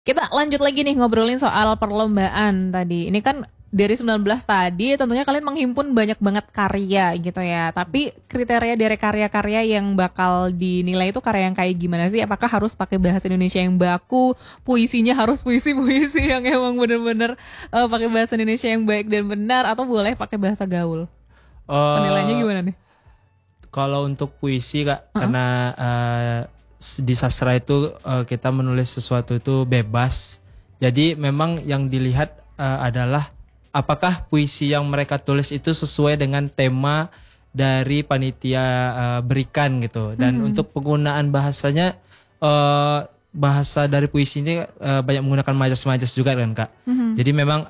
Kita lanjut lagi nih ngobrolin soal perlombaan tadi. Ini kan dari 19 tadi tentunya kalian menghimpun banyak banget karya gitu ya. Tapi kriteria dari karya-karya yang bakal dinilai itu karya yang kayak gimana sih? Apakah harus pakai bahasa Indonesia yang baku? Puisinya harus puisi-puisi yang emang bener-bener pakai bahasa Indonesia yang baik dan benar, atau boleh pakai bahasa gaul? Penilaiannya gimana nih? Kalau untuk puisi Kak, karena di sastra itu kita menulis sesuatu itu bebas. Jadi memang yang dilihat adalah apakah puisi yang mereka tulis itu sesuai dengan tema dari panitia berikan gitu. Dan untuk penggunaan bahasanya, bahasa dari puisi ini banyak menggunakan majas-majas juga kan Kak. Jadi memang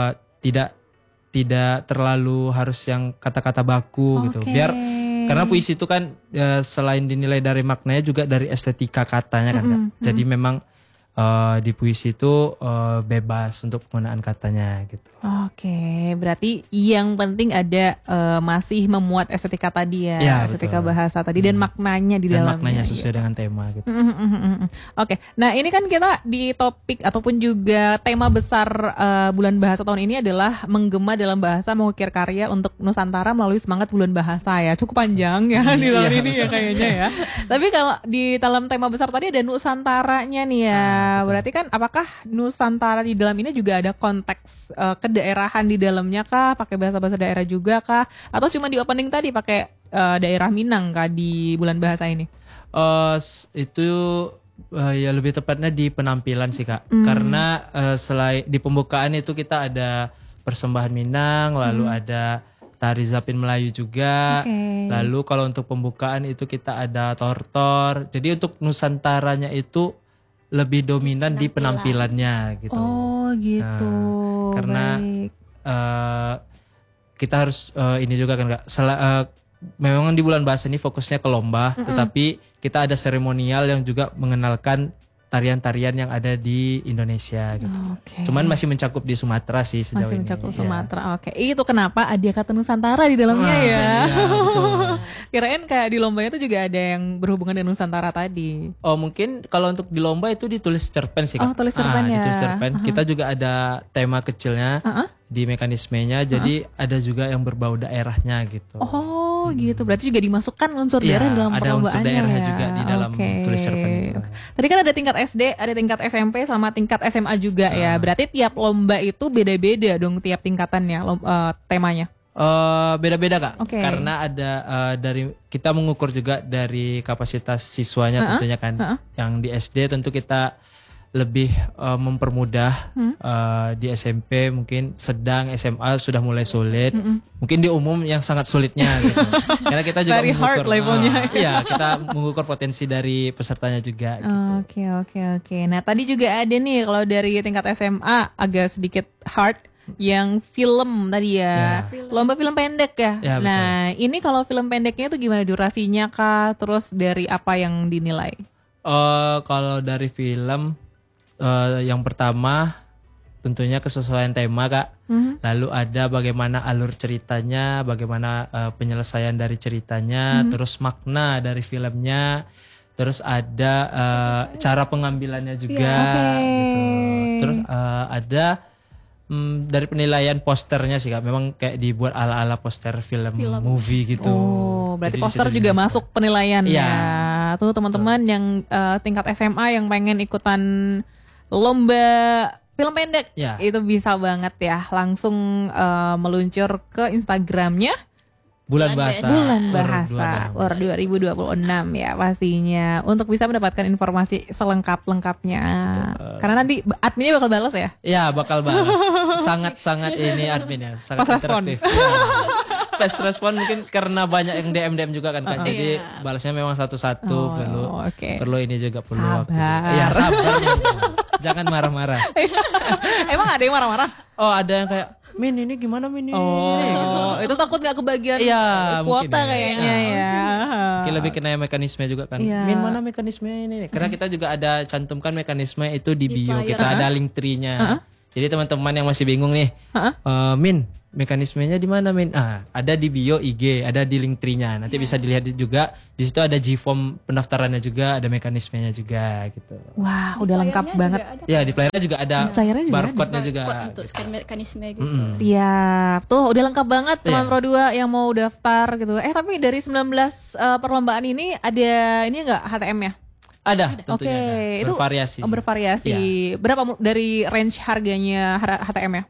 tidak terlalu harus yang kata-kata baku gitu. Biar karena puisi itu kan selain dinilai dari maknanya juga dari estetika katanya kan Kak. Jadi memang di puisi itu bebas untuk penggunaan katanya gitu. Oke, berarti yang penting ada masih memuat estetika tadi ya, Ya, estetika betul. bahasa tadi dan maknanya di Dan dalamnya. maknanya sesuai gitu. dengan tema gitu. Oke, nah ini kan kita di topik ataupun juga tema besar bulan bahasa tahun ini adalah menggema dalam bahasa mengukir karya untuk Nusantara melalui semangat bulan bahasa ya. Cukup panjang ya di tahun ini ya kayaknya ya. Tapi kalau di dalam tema besar tadi ada Nusantaranya nih ya. Berarti kan apakah Nusantara di dalam ini juga ada konteks kedaerahan di dalamnya kah? Pakai bahasa-bahasa daerah juga kah? Atau cuma di opening tadi pakai daerah Minang kah di bulan bahasa ini? Itu ya lebih tepatnya di penampilan sih Kak. Karena selain di pembukaan itu kita ada persembahan Minang, lalu ada tari Zapin Melayu juga. Oke. Lalu kalau untuk pembukaan itu kita ada tortor. Jadi untuk Nusantaranya itu lebih dominan di penampilannya gitu. Oh gitu. Karena Baik. kita harus ini juga kan Kak. Memang di bulan bahasa ini fokusnya ke lomba, tetapi kita ada seremonial yang juga mengenalkan tarian-tarian yang ada di Indonesia gitu. Oke. Cuman masih mencakup di Sumatera sih sejauh Masih ini. mencakup Iya. Sumatera. Oke. Itu kenapa ada kata Nusantara di dalamnya Wah, ya. iya, betul. Kirain kayak di lombanya itu juga ada yang berhubungan dengan Nusantara tadi. Oh mungkin kalau untuk di lomba itu ditulis cerpen sih Kak. Oh, tulis cerpen ya. Ditulis cerpen. Kita juga ada tema kecilnya di mekanismenya. Jadi ada juga yang berbau daerahnya gitu. Oh gitu. Berarti juga dimasukkan unsur Iya, daerah dalam ada perlombaannya unsur daerah ya. juga di dalam Oke. tulis cerpen itu. Tadi kan ada tingkat SD, ada tingkat SMP sama tingkat SMA juga ya. Berarti tiap lomba itu beda-beda dong tiap tingkatannya temanya. Beda-beda Kak. Oke. Karena ada dari kita mengukur juga dari kapasitas siswanya tentunya kan. Yang di SD tentu kita lebih mempermudah. Di SMP mungkin sedang, SMA sudah mulai sulit. Mungkin di umum yang sangat sulitnya gitu. Karena kita juga Very hard levelnya. Iya, kita mengukur potensi dari pesertanya juga gitu. Oke. Nah tadi juga ada nih kalau dari tingkat SMA agak sedikit hard yang film tadi ya. Lomba film pendek ya. Ya, betul. Nah ini kalau film pendeknya itu gimana durasinya kah? Terus dari apa yang dinilai? Kalau dari film yang pertama tentunya kesesuaian tema Kak. Lalu ada bagaimana alur ceritanya, bagaimana penyelesaian dari ceritanya, terus makna dari filmnya, terus ada cara pengambilannya juga gitu. Terus ada dari penilaian posternya sih Kak. Memang kayak dibuat ala-ala poster film movie gitu. Oh, berarti Jadi di poster situ juga masuk penilaian Iya. ya. Tuh teman-teman yang tingkat SMA yang pengen ikutan lomba film pendek, Ya. itu bisa banget ya. Langsung meluncur ke Instagramnya Bulan Bahasa. Bulan Ur Bahasa 2026. UR 2026 ya pastinya. Untuk bisa mendapatkan informasi selengkap-lengkapnya. Karena nanti adminnya bakal balas ya. Ya bakal balas. Sangat-sangat ini admin ya. Sangat Fast respon. interaktif. Ya. Fast respon mungkin karena banyak yang DM juga kan Kak. Jadi balasnya memang satu-satu. Oke. Perlu ini juga perlu Sabar. waktu juga. Ya sabar. Jangan marah-marah. Emang ada yang marah-marah? Oh ada yang kayak Min ini gimana Min ini? Oh, itu takut gak kebagian Iya, kuota mungkin ya. kayaknya ya. Mungkin lebih kena mekanisme juga kan. Iya. Min mana mekanisme ini? Karena kita juga ada cantumkan mekanisme itu di bio. flyer. Kita ada link tree-nya. Jadi teman-teman yang masih bingung nih, Min mekanismenya di mana, Min? Ada di bio IG, ada di link tree-nya. Nanti bisa dilihat juga. Di situ ada G-form pendaftarannya juga, ada mekanismenya juga gitu. Wah, udah lengkap banget. Ya, di flyernya juga ada barcode-nya juga. Untuk scan mekanisme gitu. Siap. Tuh udah lengkap banget teman Iya. Pro 2 yang mau daftar gitu. Tapi dari 19 perlombaan ini ada ini enggak HTM-nya? Ada, Oke, tentunya ada. itu Bervariasi sih. bervariasi. Iya. Berapa dari range harganya HTM-nya?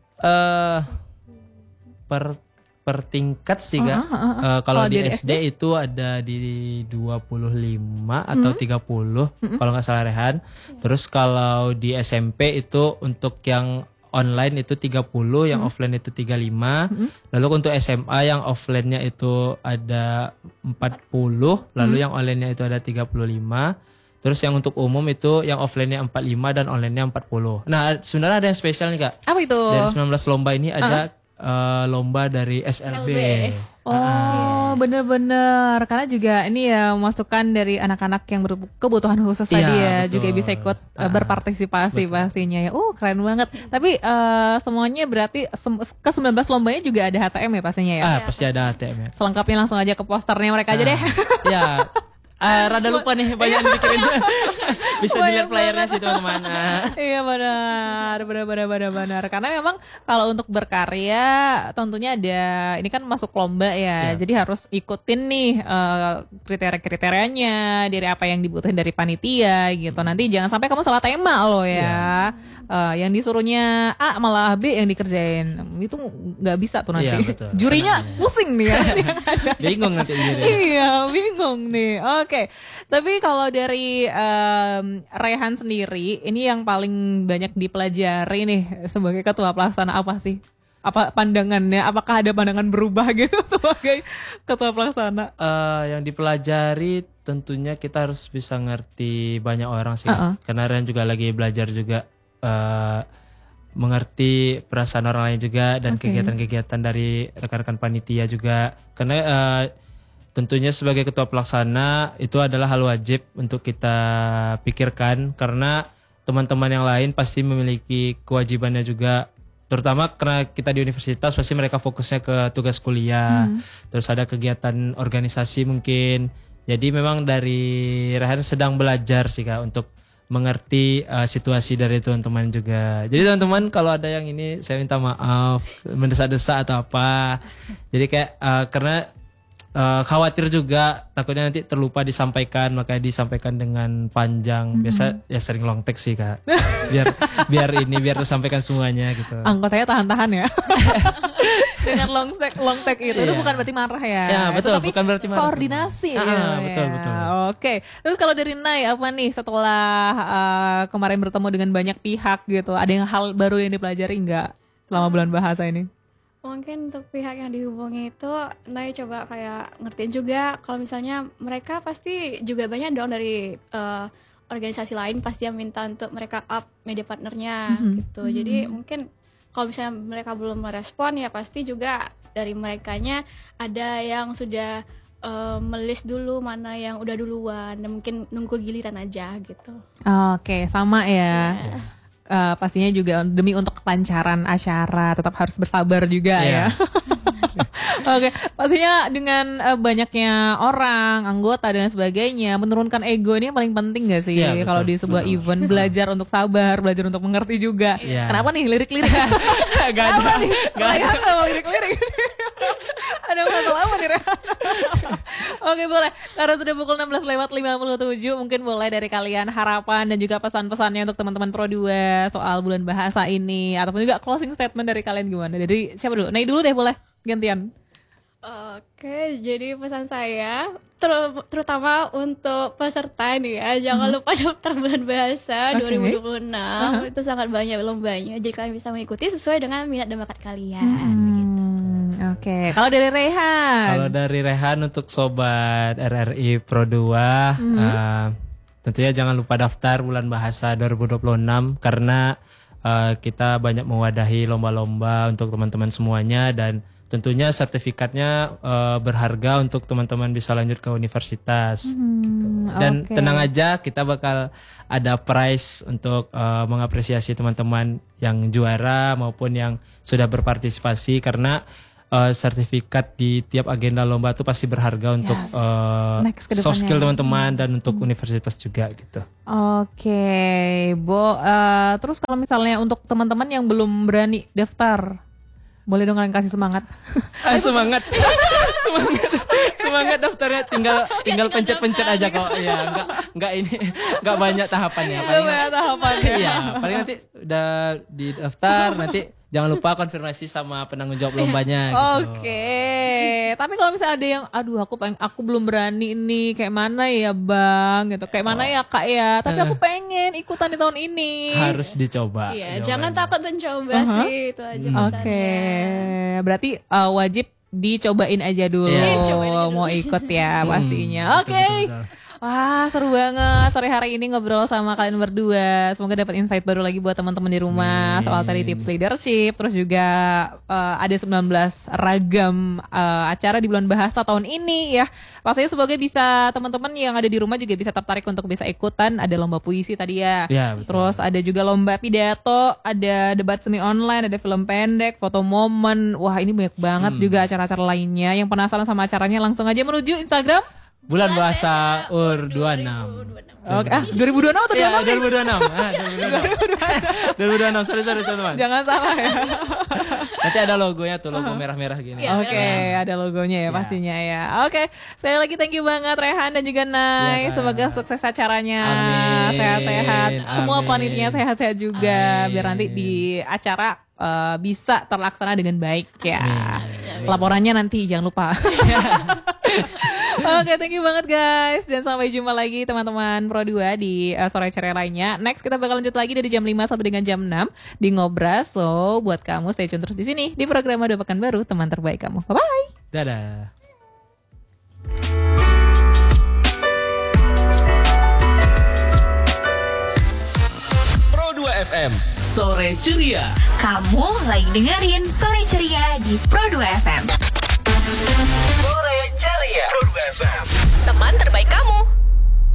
Per tingkat sih Kak. Kalau di SD itu ada di 25 atau 30 kalau nggak salah Rehan. Terus kalau di SMP itu untuk yang online itu 30, yang offline itu 35. Lalu untuk SMA yang offline-nya itu ada 40, lalu yang online-nya itu ada 35. Terus yang untuk umum itu yang offline-nya 45 dan online-nya 40. Nah, sebenarnya ada yang spesial nih Kak. Apa itu? Dari 19 lomba ini ada lomba dari SLB. Oh, bener-bener. Karena juga ini ya masukan dari anak-anak yang berkebutuhan khusus tadi ya, betul. juga bisa ikut berpartisipasi pastinya ya. Keren banget. Tapi semuanya berarti ke 19 lombanya juga ada HTM ya pastinya ya. Pasti ada ATM ya. Selengkapnya langsung aja ke posternya mereka aja deh. Ya. Rada lupa nih banyak yang dikirim. Bisa dilihat flyernya sih teman-teman. Iya benar. Karena memang kalau untuk berkarya tentunya ada ini kan masuk lomba ya. Jadi harus ikutin nih kriteria-kriterianya dari apa yang dibutuhin dari panitia gitu. Nanti jangan sampai kamu salah tema loh ya. Yang disuruhnya A malah B yang dikerjain. Itu nggak bisa tuh nanti. Iya, betul. Jurinya pusing nih ya. Bingung nanti juri. Iya, bingung nih. Oke. Tapi kalau dari Rehan sendiri, ini yang paling banyak dipelajari nih sebagai ketua pelaksana apa sih? Apa pandangannya? Apakah ada pandangan berubah gitu sebagai ketua pelaksana? Yang dipelajari tentunya kita harus bisa ngerti banyak orang sih. Karena Ren juga lagi belajar juga mengerti perasaan orang lain juga dan kegiatan-kegiatan dari rekan-rekan panitia juga. Karena tentunya sebagai ketua pelaksana itu adalah hal wajib untuk kita pikirkan karena teman-teman yang lain pasti memiliki kewajibannya juga, terutama karena kita di universitas pasti mereka fokusnya ke tugas kuliah, terus ada kegiatan organisasi mungkin. Jadi memang dari Rehan sedang belajar sih Kak untuk mengerti situasi dari teman-teman juga. Jadi teman-teman kalau ada yang ini saya minta maaf mendesak-desak atau apa. Jadi kayak karena khawatir juga takutnya nanti terlupa disampaikan, makanya disampaikan dengan panjang. Biasa ya sering long text sih Kak. biar tersampaikan semuanya gitu. Anggotanya tahan-tahan ya. Dengan long tag itu bukan berarti marah ya. Ya betul, tapi bukan berarti marah. koordinasi betul. Oke. Terus kalau dari Nay apa nih setelah kemarin bertemu dengan banyak pihak gitu, ada yang hal baru yang dipelajari nggak selama bulan bahasa ini? Mungkin untuk pihak yang dihubungi itu Nay coba kayak ngertiin juga kalau misalnya mereka pasti juga banyak dong dari organisasi lain pasti yang minta untuk mereka up media partnernya gitu. Jadi mungkin kalau misalnya mereka belum merespon ya pasti juga dari merekanya ada yang sudah melis dulu mana yang udah duluan dan mungkin nunggu giliran aja gitu. Oke, sama ya. Pastinya juga demi untuk kelancaran acara tetap harus bersabar juga ya. Oke, pastinya dengan banyaknya orang, anggota dan sebagainya, menurunkan ego ini yang paling penting gak sih kalau di sebuah event, belajar untuk sabar, belajar untuk mengerti juga. Kenapa nih lirik-lirik? Gak ada. Rehan sama lirik-lirik. Ada masalah apa nih Rehan? Oke boleh, karena sudah pukul 16:57 mungkin boleh dari kalian harapan dan juga pesan-pesannya untuk teman-teman Pro 2 soal bulan bahasa ini, ataupun juga closing statement dari kalian gimana? Dari siapa dulu? Nay dulu deh boleh, gantian. Oke, jadi pesan saya terutama untuk peserta nih ya, jangan lupa daftar bulan bahasa 2026. Itu sangat banyak lombanya, jadi kalian bisa mengikuti sesuai dengan minat dan bakat kalian. Oke, kalau dari Rehan? Kalau dari Rehan untuk sobat RRI Pro 2, tentunya jangan lupa daftar bulan bahasa 2026 karena kita banyak mewadahi lomba-lomba untuk teman-teman semuanya dan tentunya sertifikatnya berharga untuk teman-teman bisa lanjut ke universitas. Dan tenang aja, kita bakal ada prize untuk mengapresiasi teman-teman yang juara maupun yang sudah berpartisipasi, karena sertifikat di tiap agenda lomba itu pasti berharga untuk soft skill teman-teman dan untuk universitas juga gitu. Oke, Bo. Terus kalau misalnya untuk teman-teman yang belum berani daftar, boleh dong kalian kasih semangat. Semangat. Semangat daftarnya, tinggal pencet-pencet aja kok. Ya, enggak banyak tahapannya. Iya, paling nanti udah didaftar, nanti jangan lupa konfirmasi sama penanggung jawab lombanya gitu. Oke. Tapi kalau misalnya ada yang aku belum berani ini, kayak mana ya Bang gitu. Kayak mana ya Kak ya. Tapi aku pengen ikutan di tahun ini. Harus dicoba. Iya, jangan takut mencoba sih, itu aja pesannya. Oke. Berarti wajib dicobain aja dulu. Mau ikut ya pastinya. Oke. Wah, seru banget sore hari ini ngobrol sama kalian berdua. Semoga dapat insight baru lagi buat teman-teman di rumah soal tadi tips leadership. Terus juga ada 19 ragam acara di bulan bahasa tahun ini ya. Pastinya semoga bisa teman-teman yang ada di rumah juga bisa tertarik untuk bisa ikutan. Ada lomba puisi tadi ya. Terus ada juga lomba pidato, ada debat semi online, ada film pendek, foto momen. Wah, ini banyak banget juga acara-acara lainnya. Yang penasaran sama acaranya langsung aja menuju Instagram Bulan Bahasa UR 26. Oke, 2026 atau 2026? 2026. Sorry teman-teman. Jangan salah ya. Nanti ada logonya tuh, logo merah-merah gini. Oke, ada logonya ya pastinya ya. Oke, sekali lagi thank you banget Rehan dan juga Nay. Semoga sukses acaranya. Sehat-sehat. Semua panitianya sehat-sehat juga. Biar nanti di acara bisa terlaksana dengan baik ya. Laporannya nanti jangan lupa. Oke, thank you banget guys. Dan sampai jumpa lagi teman-teman Pro 2 di sore ceria lainnya. Next kita bakal lanjut lagi dari jam 5 sampai dengan jam 6 di Ngobras. So, buat kamu stay tune terus di sini di program Ada Pekan Baru, teman terbaik kamu. Bye-bye. Dadah. Pro 2 FM Sore Ceria. Kamu lagi dengerin Sore Ceria di Pro 2 FM. Sore Ceria.